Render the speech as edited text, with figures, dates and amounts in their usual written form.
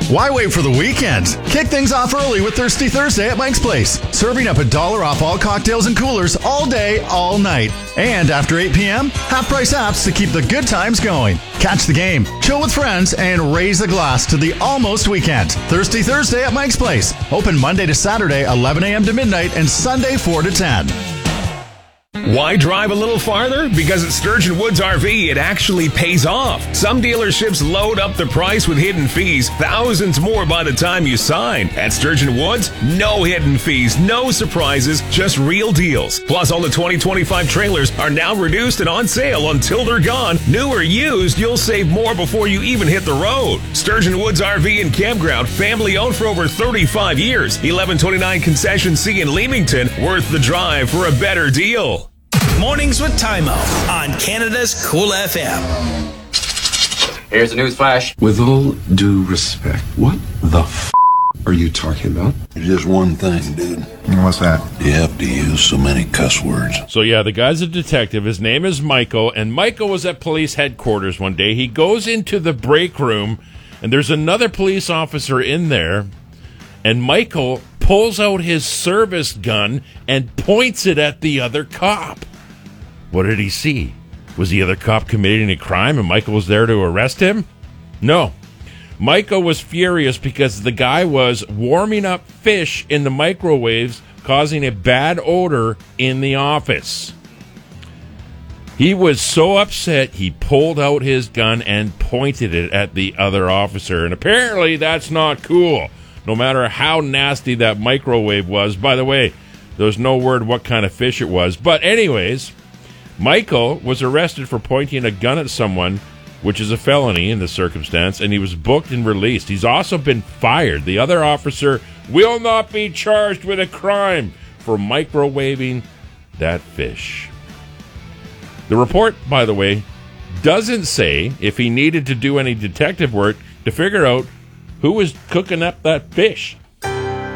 Why wait for the weekend? Kick things off early with Thirsty Thursday at Mike's Place. Serving up $1 off all cocktails and coolers all day, all night. And after 8 p.m., half-price apps to keep the good times going. Catch the game, chill with friends, and raise a glass to the almost weekend. Thirsty Thursday at Mike's Place. Open Monday to Saturday, 11 a.m. to midnight, and Sunday, 4 to 10. Why drive a little farther? Because at Sturgeon Woods RV, it actually pays off. Some dealerships load up the price with hidden fees, thousands more by the time you sign. At Sturgeon Woods, no hidden fees, no surprises, just real deals. Plus, all the 2025 trailers are now reduced and on sale until they're gone. New or used, you'll save more before you even hit the road. Sturgeon Woods RV and Campground, family owned for over 35 years. 1129 Concession C in Leamington, worth the drive for a better deal. Mornings with Timo on Canada's Cool FM. Here's the news flash. With all due respect, what the are you talking about? Just one thing, dude. What's that? You have to use so many cuss words. So, yeah, the guy's a detective. His name is Michael, and Michael was at police headquarters one day. He goes into the break room, and there's another police officer in there, and Michael pulls out his service gun and points it at the other cop. What did he see? Was the other cop committing a crime and Michael was there to arrest him? No. Michael was furious because the guy was warming up fish in the microwaves, causing a bad odor in the office. He was so upset, he pulled out his gun and pointed it at the other officer. And apparently that's not cool, no matter how nasty that microwave was. By the way, there was no word what kind of fish it was. But anyways, Michael was arrested for pointing a gun at someone, which is a felony in this circumstance, and he was booked and released. He's also been fired. The other officer will not be charged with a crime for microwaving that fish. The report, by the way, doesn't say if he needed to do any detective work to figure out who was cooking up that fish.